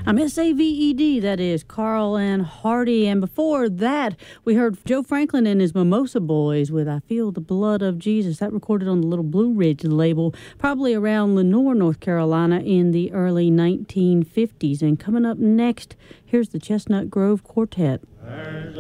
I'm SAVED, that is Carl and Hardy. And before that, we heard Joe Franklin and his Mimosa Boys with I Feel the Blood of Jesus. That recorded on the Little Blue Ridge label, probably around Lenoir, North Carolina in the early 1950s. And coming up next, here's the Chestnut Grove Quartet.